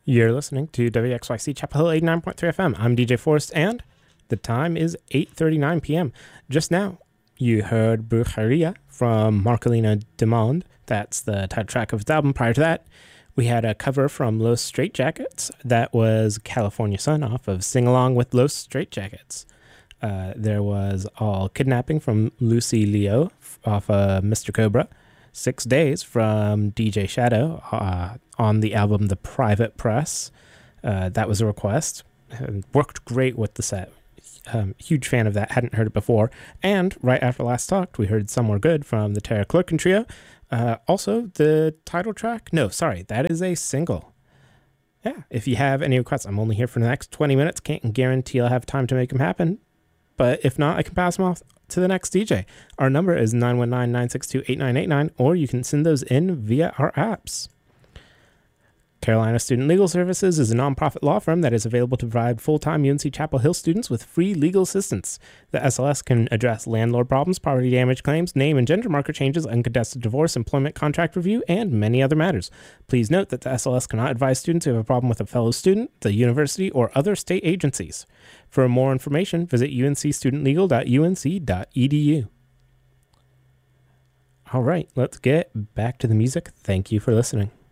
You're listening to WXYC Chapel Hill 89.3 FM. I'm DJ Forrest, and the time is 8:39 p.m. Just now, you heard Brujeria from Marcolina Demond. That's the title track of his album. Prior to that, we had a cover from Los Straitjackets. That was California Sun off of Sing Along with Los Straitjackets. There was All Kidnapping from Lucy Leo off Mr. Cobra. 6 Days from DJ Shadow on the album The Private Press. That was a request. Worked great with the set. Huge fan of that. Hadn't heard it before. And right after last talked, we heard Somewhere Good from the Tara Clerkin Trio. Also, the title track. No, sorry, that is a single. Yeah, if you have any requests, I'm only here for the next 20 minutes. Can't guarantee I'll have time to make them happen. But if not, I can pass them off to the next DJ. Our number is 919-962-8989, or you can send those in via our apps. Carolina Student Legal Services is a nonprofit law firm that is available to provide full-time UNC Chapel Hill students with free legal assistance. The SLS can address landlord problems, property damage claims, name and gender marker changes, uncontested divorce, employment contract review, and many other matters. Please note that the SLS cannot advise students who have a problem with a fellow student, the university, or other state agencies. For more information, visit uncstudentlegal.unc.edu. All right, let's get back to the music. Thank you for listening.